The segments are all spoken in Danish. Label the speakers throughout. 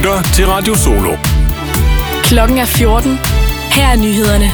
Speaker 1: lytter til Radio Solo.
Speaker 2: Klokken er 14. Her er nyhederne.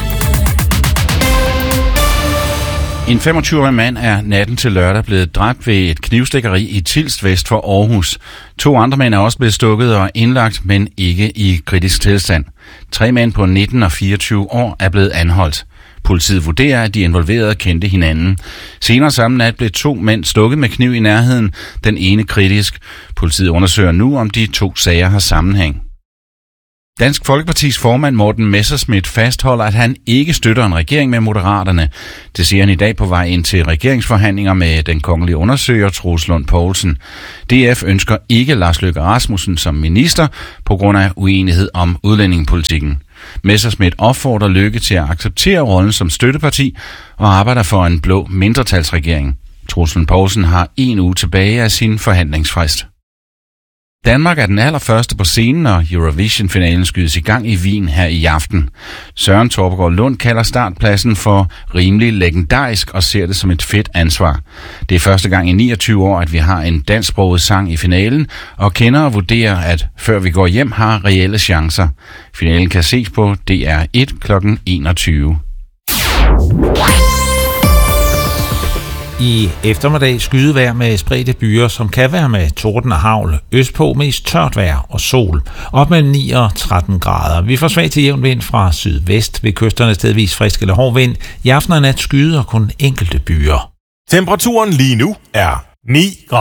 Speaker 3: En 25-årig mand er natten til lørdag blevet dræbt ved et knivstikkeri i Tilst vest for Aarhus. 2 andre mænd er også blevet stukket og indlagt, men ikke i kritisk tilstand. 3 mænd på 19 og 24 år er blevet anholdt. Politiet vurderer, at de involverede kendte hinanden. Senere samme nat blev 2 mænd stukket med kniv i nærheden, den ene kritisk. Politiet undersøger nu, om de 2 sager har sammenhæng. Dansk Folkepartis formand Morten Messerschmidt fastholder, at han ikke støtter en regering med Moderaterne. Det siger han i dag på vej ind til regeringsforhandlinger med den kongelige undersøger Troels Lund Poulsen. DF ønsker ikke Lars Løkke Rasmussen som minister på grund af uenighed om udlændingepolitikken. Messerschmidt opfordrer Løkke til at acceptere rollen som støtteparti og arbejder for en blå mindretalsregering. Troels Lund Poulsen har 1 uge tilbage af sin forhandlingsfrist. Danmark er den allerførste på scenen, og Eurovision-finalen skydes i gang i Wien her i aften. Søren Torpegaard Lund kalder startpladsen for rimelig legendarisk og ser det som et fedt ansvar. Det er første gang i 29 år, at vi har en dansksproget sang i finalen, og kendere vurderer, at før vi går hjem har reelle chancer. Finalen kan ses på DR1 kl. 21.
Speaker 4: I eftermiddag skydevejr med spredte byer, som kan være med torden og hagl. Østpå mest tørt vejr og sol. Op mellem 9 og 13 grader. Vi får svag til jævn vind fra sydvest. Ved kysterne stedvis frisk eller hård vind. I aften og nat skyder kun enkelte byer.
Speaker 1: Temperaturen lige nu er 9 grader.